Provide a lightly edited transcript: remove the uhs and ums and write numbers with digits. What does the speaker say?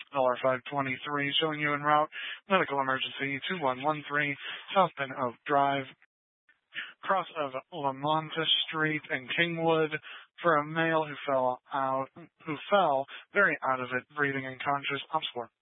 LR523 showing you en route. Medical emergency 2113 South Bend Oak Drive, cross of Lamonte Street in Kingwood, for a male who fell very out of it, breathing unconscious. Ops 4.